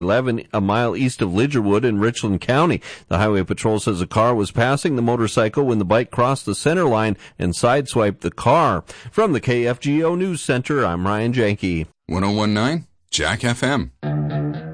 11, a mile east of Lidgerwood in Richland County. The Highway Patrol says a car was passing the motorcycle when the bike crossed the center line and sideswiped the car. From the KFGO News Center, I'm Ryan Janke. 1019 Jack FM.